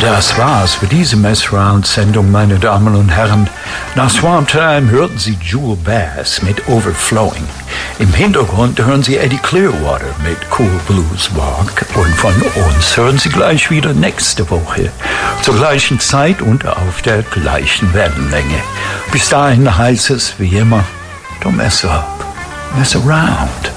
Das war's für diese Messround-Sendung, meine Damen und Herren. Nach Swamp Time hörten Sie Jewel Bass mit Overflowing. Im Hintergrund hören Sie Eddie Clearwater mit Cool Blues Walk. Und von uns hören Sie gleich wieder nächste Woche zur gleichen Zeit und auf der gleichen Wellenlänge. Bis dahin heißt es wie immer, don't mess up, mess around.